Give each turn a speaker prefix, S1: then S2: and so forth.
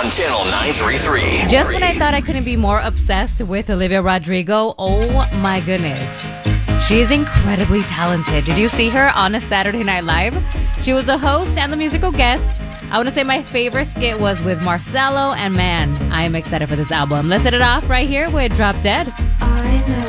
S1: on Channel 933.
S2: Just when I thought I couldn't be more obsessed with Olivia Rodrigo, oh my goodness. She is incredibly talented. Did you see her on a Saturday Night Live? She was a host and the musical guest. I want to say my favorite skit was with Marcelo, and man, I am excited for this album. Let's hit it off right here with Drop Dead.